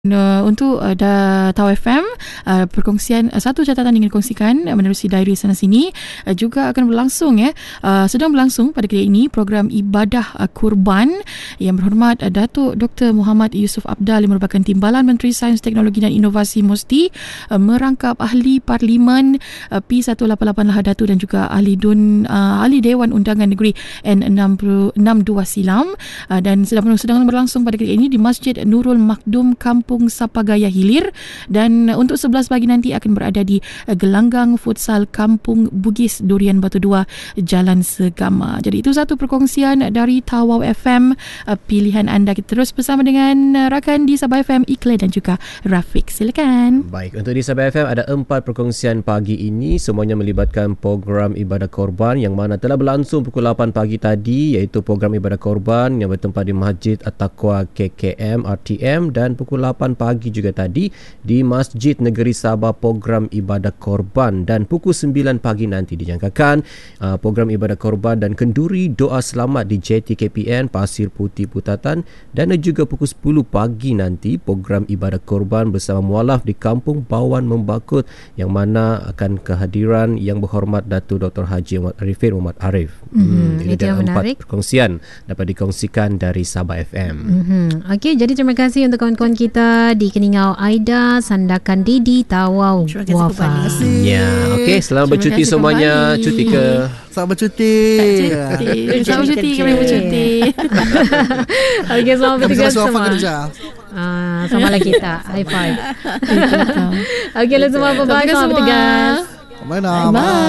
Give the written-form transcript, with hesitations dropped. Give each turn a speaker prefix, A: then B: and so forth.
A: Untuk Tau FM, perkongsian satu catatan ingin kongsikan menerusi diary sana sini juga akan berlangsung sedang berlangsung pada kali ini program ibadah kurban. Yang berhormat Datuk Dr. Muhammad Yusof Abdal yang merupakan Timbalan Menteri Sains, Teknologi dan Inovasi MUSTI merangkap ahli Parlimen P188 Lahadatu dan juga ahli Dewan Undangan Negeri N62 Silam, dan sedang berlangsung pada kali ini di Masjid Nurul Makdum Kampung Sapagaya Hilir, dan untuk 11 pagi nanti akan berada di Gelanggang Futsal Kampung Bugis Durian Batu 2 Jalan Segama. Jadi itu satu perkongsian dari Tawau FM, pilihan anda. Kita terus bersama dengan rakan di Sabah FM, Iqlal dan juga Rafiq. Silakan.
B: Baik, untuk di Sabah FM ada 4 perkongsian pagi ini, semuanya melibatkan program ibadah korban yang mana telah berlangsung pukul 8 pagi tadi, iaitu program ibadah korban yang bertempat di Masjid At-Taqwa KKM RTM, dan pukul 8 pagi juga tadi di Masjid Negeri Sabah program ibadah korban, dan pukul 9 pagi nanti dijangkakan program ibadah korban dan kenduri doa selamat di JTKPN Pasir Putih Putatan, dan juga pukul 10 pagi nanti program ibadah korban bersama mualaf di Kampung Bawan Membakut, yang mana akan kehadiran Yang Berhormat Datuk Dr. Haji Muhammad Arifin Muhammad Arif.
A: Itu yang menarik.
B: 4 perkongsian dapat dikongsikan dari Sabah FM.
C: Okey, jadi terima kasih untuk kawan-kawan kita di Keningau Aida, Sandakan Didi, Tawau, Wafa.
B: Ya, okey, selamat bercuti semuanya. Cuti ke?
D: Selamat bercuti.
A: Selamat bercuti, kami bercuti.
C: Okey, selamat bertugas semua. Samalah kita. High five. Okey, semua bye-bye. Selamat bertugas.
D: Bye.